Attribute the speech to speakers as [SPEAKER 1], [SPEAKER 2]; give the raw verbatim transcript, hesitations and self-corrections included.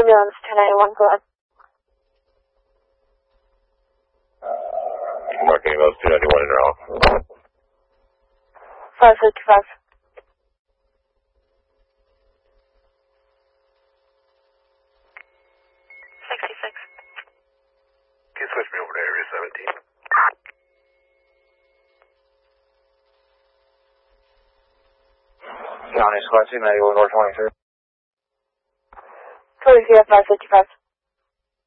[SPEAKER 1] ambulance ten ninety-one, go ahead.
[SPEAKER 2] Marking those two ninety-one in your office.
[SPEAKER 1] five fifty-five.
[SPEAKER 3] sixty-six.
[SPEAKER 2] Can you switch me over to area seventeen? County Squad two ninety-one, North twenty-three.
[SPEAKER 1] Police, you have five fifty-five.